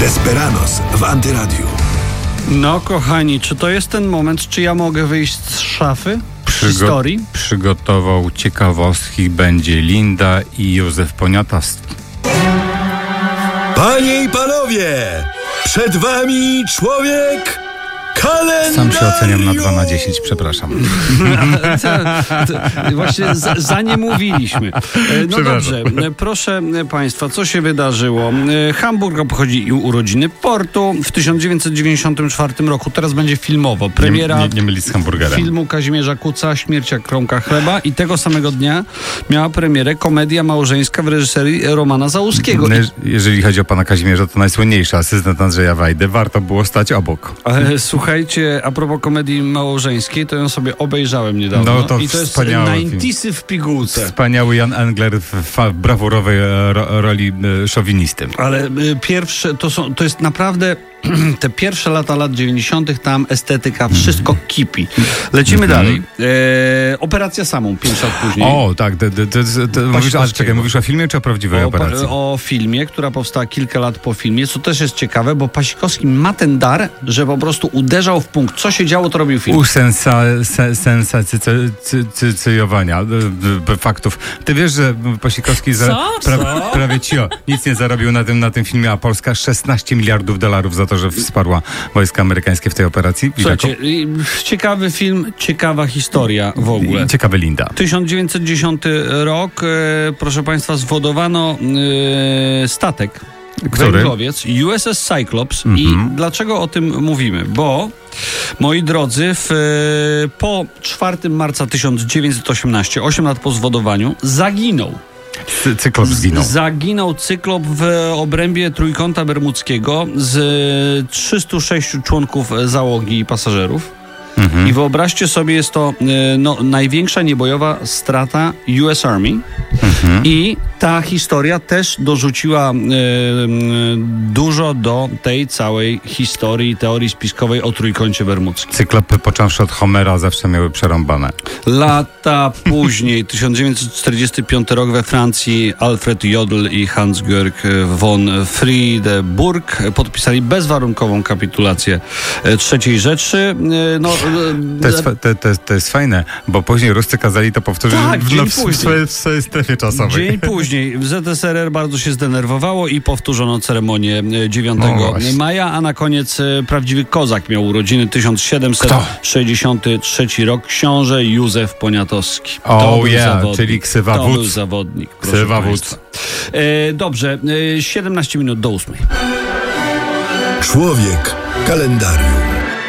Desperados w Antyradiu. No kochani, czy to jest ten moment, czy ja mogę wyjść z szafy historii? Przygotował ciekawostki, będzie Linda i Józef Poniatowski. Panie i panowie, przed wami człowiek kalendarium. Sam się oceniam na 2 na 10, przepraszam. Właśnie za nie mówiliśmy. No dobrze, proszę państwa, co się wydarzyło? Hamburg obchodzi urodziny portu w 1994 roku. Teraz będzie filmowo. Premiera nie mylić z hamburgerem. Filmu Kazimierza Kuca Śmierć jak kromka chleba i tego samego dnia miała premierę komedia małżeńska w reżyserii Romana Załuskiego. Jeżeli chodzi o pana Kazimierza, to najsłynniejszy asystent Andrzeja Wajdy. Warto było stać obok. Słuchajcie, a propos komedii małżeńskiej, to ją sobie obejrzałem niedawno. No to i to jest wspaniały 90'sy w pigułce. Wspaniały Jan Engler w brawurowej roli szowinisty. Ale pierwsze, to jest naprawdę te pierwsze lat 90. tam estetyka, wszystko kipi. Lecimy dalej. Operacja Samum, 5 lat później. O, tak. Mówisz o filmie czy o prawdziwej operacji? O filmie, która powstała kilka lat po filmie, co też jest ciekawe, bo Pasikowski ma ten dar, że po prostu uderzał w punkt. Co się działo, to robił film. Sensacyjowania faktów. Ty wiesz, że Pasikowski prawie nic nie zarobił na tym filmie, a Polska $16 miliardów za to, że wsparła wojska amerykańskie w tej operacji. Słuchajcie, ciekawy film, ciekawa historia w ogóle. Ciekawy Linda. 1910 rok, proszę państwa, zwodowano statek. Który? Węglowiec, USS Cyclops. I dlaczego o tym mówimy? Bo, moi drodzy, po 4 marca 1918, 8 lat po zwodowaniu, zaginął. Cyklop zginął. Zaginął Cyklop w obrębie Trójkąta Bermudzkiego z 306 członków załogi i pasażerów. I wyobraźcie sobie, jest to największa niebojowa strata US Army. I ta historia też dorzuciła dużo do tej całej historii, teorii spiskowej o Trójkącie Bermudzkim. Cyklopy, począwszy od Homera, zawsze miały przerąbane. Lata później, 1945 rok we Francji, Alfred Jodl i Hans-Georg von Friedeburg podpisali bezwarunkową kapitulację III Rzeszy. To jest fajne, bo później Ruscy kazali to powtórzyć w swojej strefie czasowej. Dzień później w ZSRR bardzo się zdenerwowało i powtórzono ceremonię 9 maja, a na koniec prawdziwy kozak miał urodziny, 1763 rok, książę Józef Poniatowski. Czyli ksywa To wódz. był zawodnik, proszę Ksywa państwa. Dobrze, 17 minut do 8. Człowiek kalendarium.